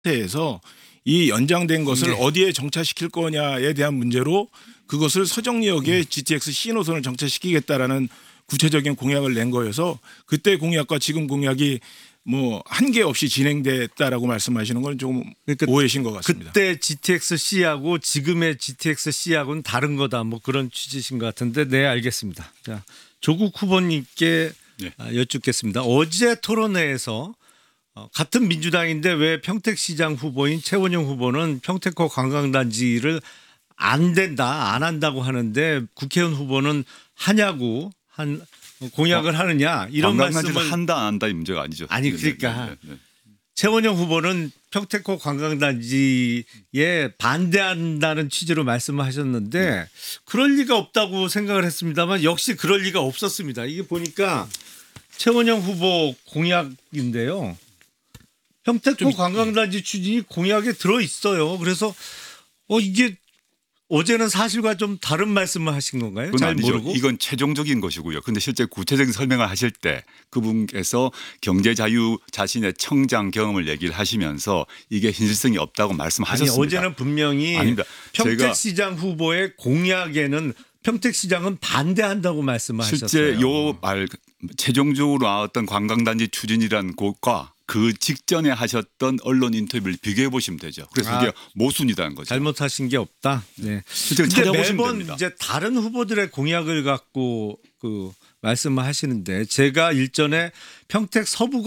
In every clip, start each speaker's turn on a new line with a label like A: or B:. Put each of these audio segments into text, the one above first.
A: 상태에서 이 연장된 것을
B: 네.
A: 어디에 정차시킬 거냐에 대한 문제로 그것을 서정리역에 GTX C 노선을 정차시키겠다라는 구체적인 공약을 낸 거여서 그때 공약과 지금 공약이 뭐 한계 없이 진행됐다라고 말씀하시는 건 좀
B: 그러니까
A: 오해신 것 같습니다.
B: 그때 GTX-C하고 지금의 GTX-C하고는 다른 거다 뭐 그런 취지신 것 같은데 네 알겠습니다. 자 조국 후보님께
C: 네.
B: 여쭙겠습니다. 어제 토론회에서 같은 민주당인데 왜 평택시장 후보인 최원영 후보는 평택호 관광단지를 안 된다 안 한다고 하는데 국회의원 후보는 하냐고 공약을 하느냐 이런
C: 관광단지를
B: 말씀을
C: 한다 안 한다 이 문제가 아니죠.
B: 아니 그러니까 최원영 후보는 평택호 관광단지에 반대한다는 취지로 말씀을 하셨는데 그럴 리가 없다고 생각을 했습니다만 역시 그럴 리가 없었습니다. 이게 보니까 최원영 후보 공약인데요. 평택호 관광단지 추진이 공약에 들어 있어요. 그래서 이게 어제는 사실과 좀 다른 말씀을 하신 건가요?
C: 그건
B: 잘
C: 아니죠.
B: 모르고.
C: 이건 최종적인 것이고요. 그런데 실제 구체적인 설명을 하실 때 그분께서 경제 자유 자신의 청장 경험을 얘기를 하시면서 이게 현실성이 없다고 말씀하셨습니다.
B: 아니, 어제는 분명히
C: 아닙니다.
B: 평택시장 후보의 공약에는 평택시장은 반대한다고 말씀을 하셨어요.
C: 실제 요 말 최종적으로 나왔던 관광단지 추진이라는 곳과 그 직전에 하셨던 언론 인터뷰를 비교해 보시면 되죠. 그래서 이게 모순이라는 거죠.
B: 잘못하신 게 없다. 네.
C: 실제
B: 근데
C: 찾아보시면
B: 매번
C: 됩니다.
B: 이제 다른 후보들의 공약을 갖고 그 말씀을 하시는데 제가 일전에 평택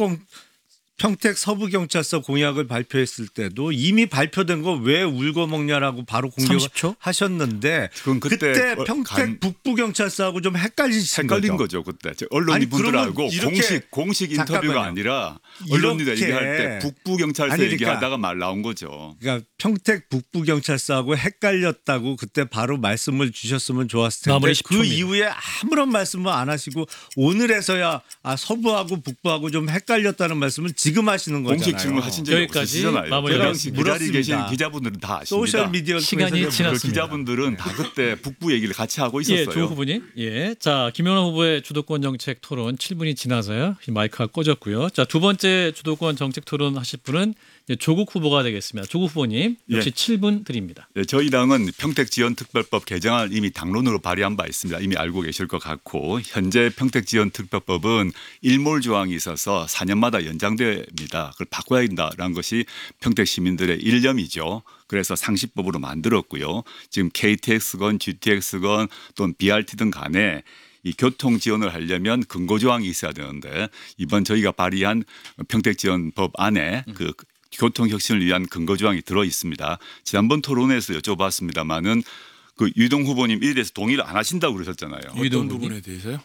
B: 서부경찰서 공약을 발표했을 때도 이미 발표된 거 왜 울고 먹냐라고 바로 공격을
D: 30초?
B: 하셨는데
C: 그건
B: 그때 평택 북부경찰서하고 좀 헷갈린
C: 거죠 그때 언론
B: 아니,
C: 이분들하고
B: 그러면 이렇게
C: 공식 인터뷰가
B: 잠깐만요.
C: 아니라 언론들
B: 이렇게
C: 얘기할 때 북부경찰서
B: 아니, 그러니까
C: 얘기하다가 말 나온 거죠.
B: 그러니까 평택 북부경찰서하고 헷갈렸다고 그때 바로 말씀을 주셨으면 좋았을 텐데
D: 마무리
B: 그
D: 10초입니다.
B: 이후에 아무런 말씀을 안 하시고 오늘에서야 서부하고 북부하고 좀 헷갈렸다는 말씀을 지금 하시는 거잖아요.
C: 공식 질문 하신 적이
D: 여기까지
C: 없으시잖아요.
D: 마무리하겠습니다.
C: 그 자리에 계신
B: 물었습니다.
C: 기자분들은 다 아십니다.
B: 소셜 미디어
D: 시간이 지났습니다.
C: 그 기자분들은 다 그때 북부 얘기를 같이 하고 있었어요.
D: 예, 조 후보님. 예. 자, 김영남 후보의 주도권 정책 토론 7분이 지나서요. 마이크가 꺼졌고요. 자, 두 번째 주도권 정책 토론 하실 분은 이제 조국 후보가 되겠습니다. 조국 후보님 역시
C: 예.
D: 7분 드립니다.
C: 네, 저희 당은 평택지원특별법 개정안을 이미 당론으로 발의한 바 있습니다. 이미 알고 계실 것 같고 현재 평택지원특별법은 일몰 조항이 있어서 4년마다 연장됩니다. 그걸 바꿔야 된다라는 것이 평택 시민들의 일념이죠. 그래서 상시법으로 만들었고요. 지금 KTX건 GTX건 또는 BRT든 간에 이 교통 지원을 하려면 근거 조항이 있어야 되는데 이번 저희가 발의한 평택지원법 안에 그 교통 혁신을 위한 근거 조항이 들어 있습니다. 지난번 토론에서 여쭤봤습니다마는 그 유동 후보님 이에 대해서 동의를 안 하신다고 그러셨잖아요.
A: 어떤 부분에 대해서요?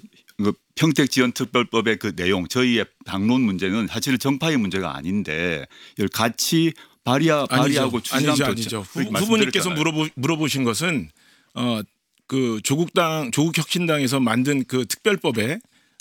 C: 평택지원특별법의 그 내용 저희의 당론 문제는 사실 정파의 문제가 아닌데 이걸 같이 발의하고 추진하면
A: 아니죠. 후보님께서 물어보신 것은 그 조국혁신당에서 만든 그 특별법에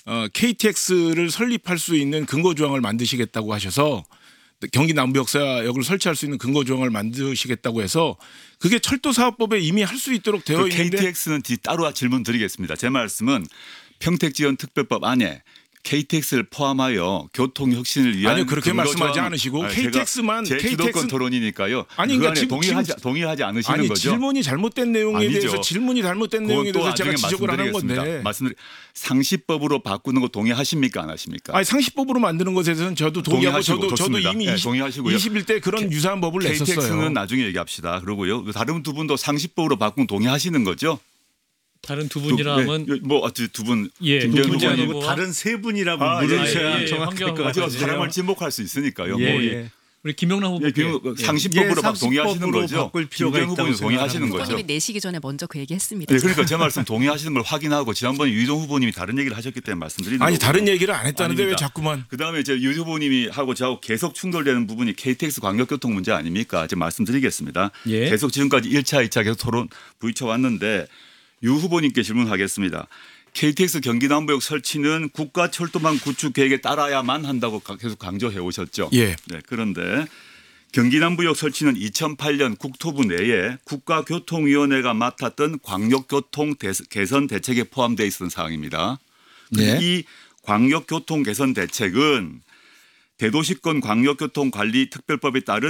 A: KTX를 설립할 수 있는 근거 조항을 만드시겠다고 하셔서 경기 남부역사역을 설치할 수 있는 근거 조항을 만드시겠다고 해서 그게 철도사업법에 이미 할 수 있도록 되어 있는데
C: KTX는 따로 질문 드리겠습니다. 제 말씀은 평택지원특별법 안에 KTX를 포함하여 교통 혁신을 위한
A: 아니요 그렇게 말씀하지 않으시고 KTX만
C: 제 주도권 토론이니까요.
A: 아니 그러니까
C: 동의하지 않으시는
A: 아니,
C: 거죠?
A: 질문이 잘못된 내용에
C: 아니죠.
A: 대해서 질문이 잘못된 내용에 대해서 제가 지적을 하는 건데
C: 상시법으로 바꾸는 거 동의하십니까 안 하십니까?
A: 아니 상시법으로 만드는 것에 대해서는 저도 동의하고 저도 이미
C: 네, 동의하시고요.
A: 21대 그런 유사한 법을
C: KTX는
A: 냈었어요.
C: 나중에 얘기합시다. 그러고요. 다른 두 분도 상시법으로 바꾸는 동의하시는 거죠?
D: 다른 두 분이라 하면
C: 두 분
D: 예,
C: 김재현
D: 김재현
C: 후보님
D: 후보와
B: 다른 세 분이라고 물으셔야 정확할 것 같아요.
C: 사람을 지목할 수 있으니까요.
D: 우리 김영남 후보
C: 상시법으로 동의하시는 거죠?
B: 바꿀 필요가
C: 김재현 후보님 동의하시는 거죠?
E: 후보님이 내시기 전에 먼저 그 얘기했습니다.
C: 네, 그러니까 제 말씀 동의하시는 걸 확인하고 지난번에 유동 후보님이 다른 얘기를 하셨기 때문에 말씀드리는
A: 아니
C: 거고요.
A: 다른 얘기를 안 했다는데
C: 아닙니다.
A: 왜 자꾸만
C: 그다음에 이제 유 후보님이 하고 저하고 계속 충돌되는 부분이 KTX 광역교통 문제 아닙니까? 제가 말씀드리겠습니다.
D: 예.
C: 계속 지금까지 1차, 2차 계속 토론 부딪혀 왔는데 유 후보님께 질문하겠습니다. KTX 경기남부역 설치는 국가철도망 구축 계획에 따라야만 한다고 계속 강조해 오셨죠.
A: 예.
C: 네, 그런데 경기남부역 설치는 2008년 국토부 내에 국가교통위원회가 맡았던 광역교통 개선 대책에 포함되어 있었던 사항입니다.
A: 네.
C: 이 광역교통 개선 대책은 대도시권 광역교통관리특별법에 따른